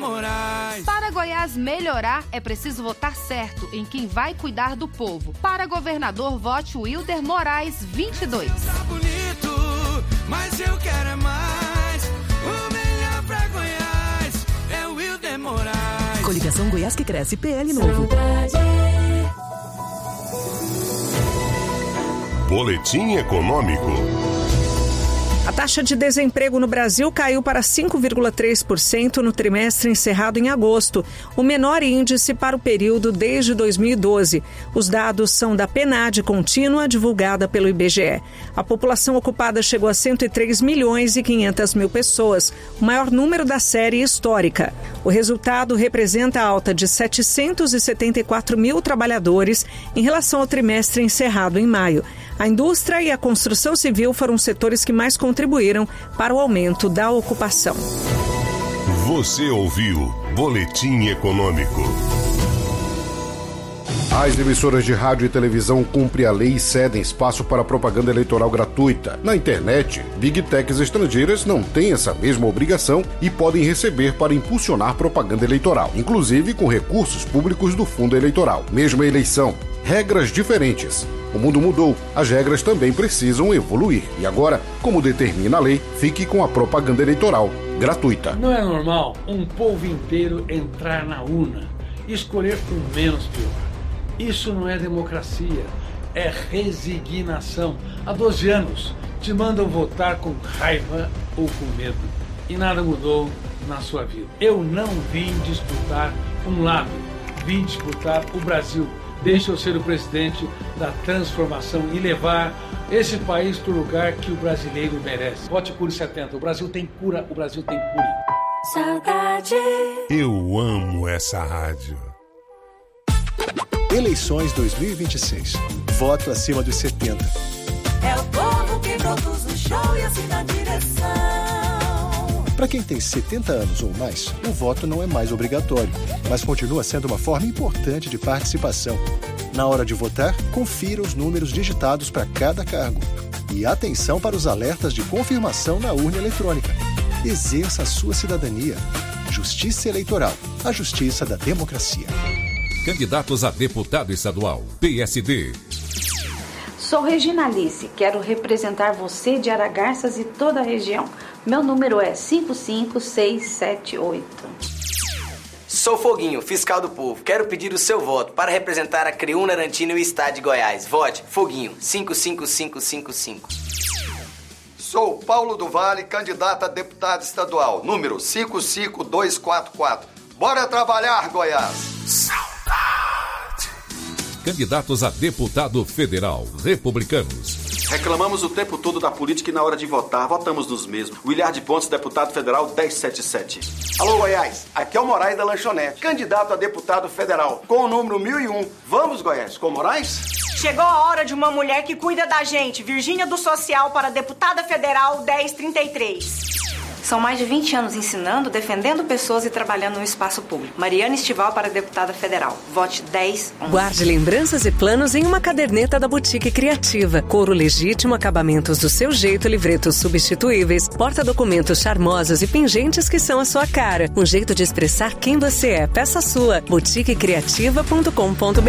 Moraes. Para Goiás melhorar, é preciso votar certo em quem vai cuidar do povo. Para governador, vote Wilder Moraes 22. Tá bonito, mas eu quero é mais. O melhor pra Goiás é o Wilder Moraes. Coligação Goiás que cresce, PL Novo. Boletim Econômico. A taxa de desemprego no Brasil caiu para 5,3% no trimestre encerrado em agosto, o menor índice para o período desde 2012. Os dados são da PNAD contínua, divulgada pelo IBGE. A população ocupada chegou a 103 milhões e 500 mil pessoas, o maior número da série histórica. O resultado representa a alta de 774 mil trabalhadores em relação ao trimestre encerrado em maio. A indústria e a construção civil foram os setores que mais contribuíram para o aumento da ocupação. Você ouviu Boletim Econômico. As emissoras de rádio e televisão cumprem a lei e cedem espaço para propaganda eleitoral gratuita. Na internet, Big Techs estrangeiras não têm essa mesma obrigação e podem receber para impulsionar propaganda eleitoral, inclusive com recursos públicos do fundo eleitoral. Mesma eleição, regras diferentes. O mundo mudou, as regras também precisam evoluir. E agora, como determina a lei, fique com a propaganda eleitoral gratuita. Não é normal um povo inteiro entrar na urna e escolher o menos pior. Isso não é democracia, é resignação. Há 12 anos te mandam votar com raiva ou com medo. E nada mudou na sua vida. Eu não vim disputar um lado, vim disputar o Brasil. Deixa eu ser o presidente da transformação e levar esse país para o lugar que o brasileiro merece. Vote Cure 70. O Brasil tem cura, o Brasil tem cure. Saudade. Eu amo essa rádio. Eleições 2026. Voto acima dos 70. É o povo que produz o show e assim dá direção. Para quem tem 70 anos ou mais, o voto não é mais obrigatório, mas continua sendo uma forma importante de participação. Na hora de votar, confira os números digitados para cada cargo. E atenção para os alertas de confirmação na urna eletrônica. Exerça a sua cidadania. Justiça Eleitoral. A justiça da democracia. Candidatos a deputado estadual. PSD. Sou Regina Alice. Quero representar você de Aragarças e toda a região. Meu número é 55678. Sou Foguinho, fiscal do povo. Quero pedir o seu voto para representar a Creúna, Arantino e o estado de Goiás. Vote Foguinho, 55555. Sou Paulo do Vale, candidato a deputado estadual, número 55244. Bora trabalhar, Goiás! Saudade! Candidatos a deputado federal, republicanos. Reclamamos o tempo todo da política e na hora de votar, votamos nos mesmos. Williard de Pontes, deputado federal 1077. Alô, Goiás, aqui é o Moraes da Lanchonete, candidato a deputado federal, com o número 1001. Vamos, Goiás, com o Moraes? Chegou a hora de uma mulher que cuida da gente, Virgínia do Social, para deputada federal 1033. São mais de 20 anos ensinando, defendendo pessoas e trabalhando no espaço público. Mariana Estival para deputada federal. Vote 1011. Guarde lembranças e planos em uma caderneta da Boutique Criativa. Couro legítimo, acabamentos do seu jeito, livretos substituíveis, porta-documentos charmosos e pingentes que são a sua cara. Um jeito de expressar quem você é. Peça sua. boutiquecriativa.com.br